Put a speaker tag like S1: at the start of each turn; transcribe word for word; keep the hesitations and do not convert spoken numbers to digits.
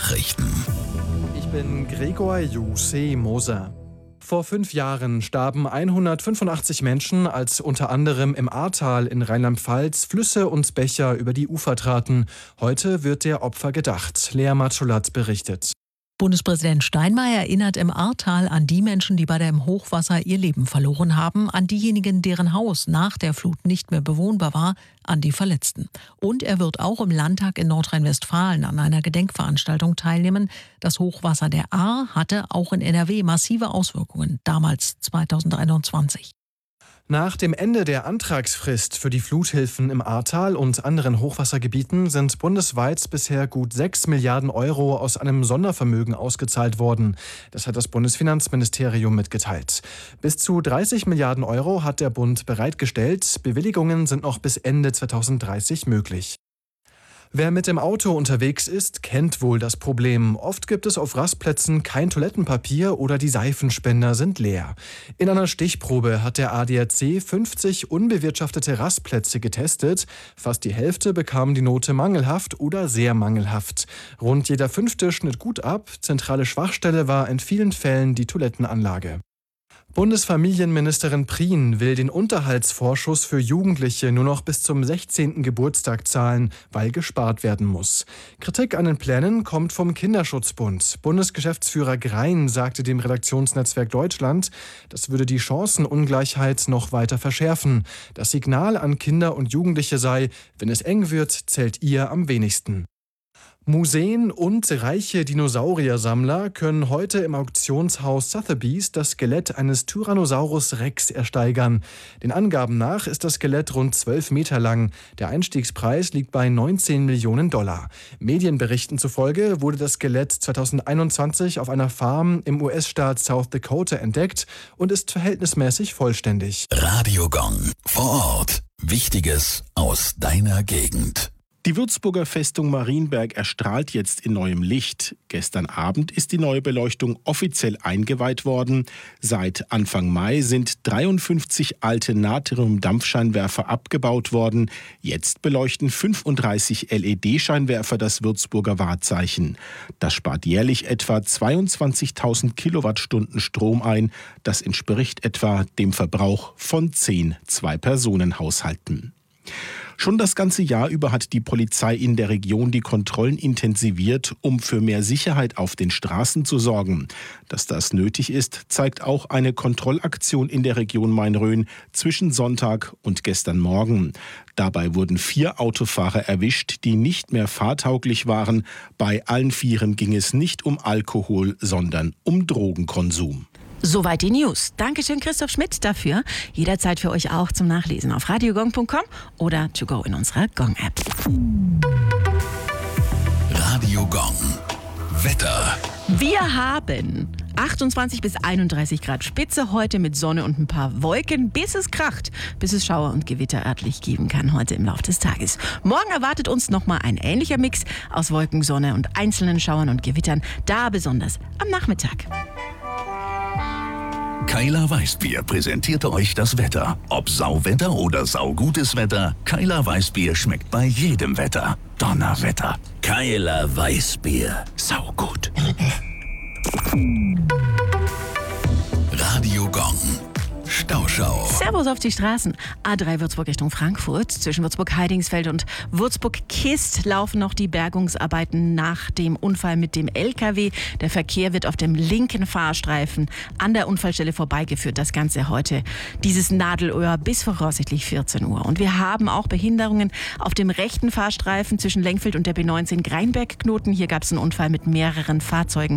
S1: Nachrichten.
S2: Ich bin Gregor Jussi Moser. Vor fünf Jahren starben hundertfünfundachtzig Menschen, als unter anderem im Ahrtal in Rheinland-Pfalz Flüsse und Bäche über die Ufer traten. Heute wird der Opfer gedacht. Lea Matschulat berichtet.
S3: Bundespräsident Steinmeier erinnert im Ahrtal an die Menschen, die bei dem Hochwasser ihr Leben verloren haben, an diejenigen, deren Haus nach der Flut nicht mehr bewohnbar war, an die Verletzten. Und er wird auch im Landtag in Nordrhein-Westfalen an einer Gedenkveranstaltung teilnehmen. Das Hochwasser der Ahr hatte auch in N R W massive Auswirkungen, damals zweitausendeinundzwanzig.
S2: Nach dem Ende der Antragsfrist für die Fluthilfen im Ahrtal und anderen Hochwassergebieten sind bundesweit bisher gut sechs Milliarden Euro aus einem Sondervermögen ausgezahlt worden. Das hat das Bundesfinanzministerium mitgeteilt. Bis zu dreißig Milliarden Euro hat der Bund bereitgestellt. Bewilligungen sind noch bis Ende zweitausenddreißig möglich. Wer mit dem Auto unterwegs ist, kennt wohl das Problem. Oft gibt es auf Rastplätzen kein Toilettenpapier oder die Seifenspender sind leer. In einer Stichprobe hat der A D A C fünfzig unbewirtschaftete Rastplätze getestet. Fast die Hälfte bekam die Note mangelhaft oder sehr mangelhaft. Rund jeder fünfte schnitt gut ab. Zentrale Schwachstelle war in vielen Fällen die Toilettenanlage. Bundesfamilienministerin Prien will den Unterhaltsvorschuss für Jugendliche nur noch bis zum sechzehnten Geburtstag zahlen, weil gespart werden muss. Kritik an den Plänen kommt vom Kinderschutzbund. Bundesgeschäftsführer Grein sagte dem Redaktionsnetzwerk Deutschland, das würde die Chancenungleichheit noch weiter verschärfen. Das Signal an Kinder und Jugendliche sei, wenn es eng wird, zählt ihr am wenigsten. Museen und reiche Dinosauriersammler können heute im Auktionshaus Sotheby's das Skelett eines Tyrannosaurus Rex ersteigern. Den Angaben nach ist das Skelett rund zwölf Meter lang. Der Einstiegspreis liegt bei neunzehn Millionen Dollar. Medienberichten zufolge wurde das Skelett zweitausendeinundzwanzig auf einer Farm im U S-Staat South Dakota entdeckt und ist verhältnismäßig vollständig.
S1: Radio Gong vor Ort. Wichtiges aus deiner Gegend.
S4: Die Würzburger Festung Marienberg erstrahlt jetzt in neuem Licht. Gestern Abend ist die neue Beleuchtung offiziell eingeweiht worden. Seit Anfang Mai sind dreiundfünfzig alte Natrium-Dampfscheinwerfer abgebaut worden. Jetzt beleuchten fünfunddreißig L E D-Scheinwerfer das Würzburger Wahrzeichen. Das spart jährlich etwa zweiundzwanzigtausend Kilowattstunden Strom ein. Das entspricht etwa dem Verbrauch von zehn Zwei-Personen-Haushalten. Schon das ganze Jahr über hat die Polizei in der Region die Kontrollen intensiviert, um für mehr Sicherheit auf den Straßen zu sorgen. Dass das nötig ist, zeigt auch eine Kontrollaktion in der Region Main-Rhön zwischen Sonntag und gestern Morgen. Dabei wurden vier Autofahrer erwischt, die nicht mehr fahrtauglich waren. Bei allen Vieren ging es nicht um Alkohol, sondern um Drogenkonsum.
S5: Soweit die News. Dankeschön Christoph Schmidt dafür. Jederzeit für euch auch zum Nachlesen auf radiogong punkt com oder to go in unserer Gong-App.
S1: Radio Gong. Wetter.
S5: Wir haben achtundzwanzig bis einunddreißig Grad Spitze heute mit Sonne und ein paar Wolken, bis es kracht, bis es Schauer und Gewitter örtlich geben kann heute im Laufe des Tages. Morgen erwartet uns nochmal ein ähnlicher Mix aus Wolken, Sonne und einzelnen Schauern und Gewittern, da besonders am Nachmittag.
S1: Keiler Weißbier präsentierte euch das Wetter. Ob Sauwetter oder saugutes Wetter, Keiler Weißbier schmeckt bei jedem Wetter. Donnerwetter. Keiler Weißbier. Saugut. Radio Gong. Stauschau.
S5: Servus auf die Straßen. A drei Würzburg Richtung Frankfurt. Zwischen Würzburg-Heidingsfeld und Würzburg-Kist laufen noch die Bergungsarbeiten nach dem Unfall mit dem L K W. Der Verkehr wird auf dem linken Fahrstreifen an der Unfallstelle vorbeigeführt. Das Ganze heute dieses Nadelöhr bis voraussichtlich vierzehn Uhr. Und wir haben auch Behinderungen auf dem rechten Fahrstreifen zwischen Lengfeld und der B neunzehn Greinberg-Knoten. Hier gab es einen Unfall mit mehreren Fahrzeugen.